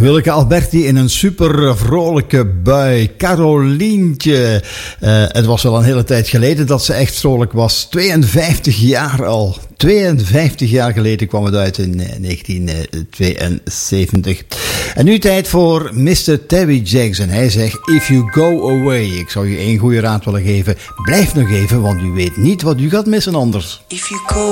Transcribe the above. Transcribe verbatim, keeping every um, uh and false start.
Willeke Alberti in een super vrolijke bui. Carolientje. Uh, het was wel een hele tijd geleden dat ze echt vrolijk was. tweeënvijftig jaar al. tweeënvijftig jaar geleden kwam het uit in negentien tweeënzeventig. En nu tijd voor mister Terry Jackson. Hij zegt, if you go away. Ik zou je één goede raad willen geven. Blijf nog even, want u weet niet wat u gaat missen anders. If you go